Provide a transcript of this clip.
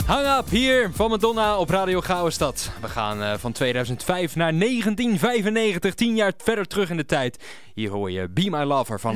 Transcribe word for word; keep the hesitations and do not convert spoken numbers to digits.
Hang Up hier van Madonna op Radio Gouden-Stad. We gaan uh, van tweeduizend vijf naar negentien vijfennegentig, tien jaar verder terug in de tijd. Hier hoor je Be My Lover van